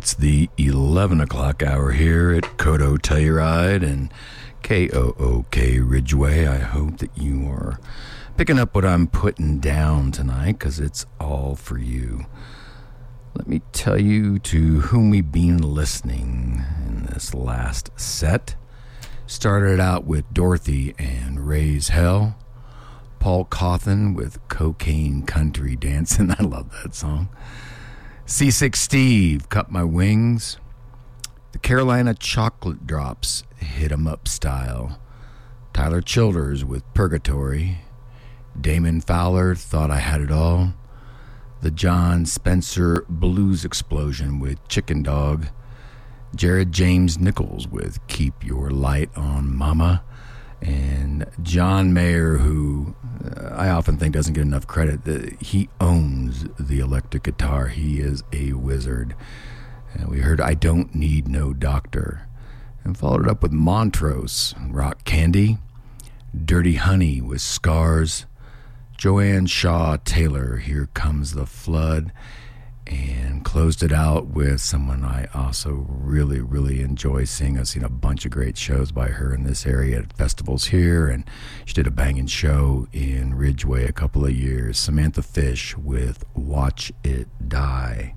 It's the 11 o'clock hour here at Kodo Telluride and KOOK Ridgeway. I hope that you are picking up what I'm putting down tonight, because it's all for you. Let me tell you to whom we've been listening in this last set. Started out with Dorothy and Raise Hell. Paul Cawthon with Cocaine Country Dancing. I love that song. C6 Steve, Cut My Wings. The Carolina Chocolate Drops, Hit 'Em Up Style. Tyler Childers with Purgatory. Damon Fowler, Thought I Had It All. The John Spencer Blues Explosion with Chicken Dog. Jared James Nichols with Keep Your Light on Mama. And John Mayer, who I often think doesn't get enough credit. He owns the electric guitar. He is a wizard. And we heard I Don't Need No Doctor. And followed it up with Montrose, Rock Candy. Dirty Honey with Scars. Joanne Shaw Taylor, Here Comes the Flood. And closed it out with someone I also really, really enjoy seeing. I've seen a bunch of great shows by her in this area at festivals here, and she did a banging show in Ridgeway a couple of years. Samantha Fish with Watch It Die.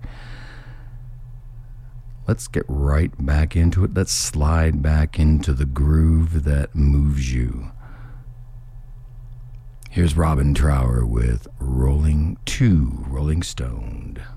Let's get right back into it. Let's slide back into the groove that moves you. Here's Robin Trower with Rolling Stoned.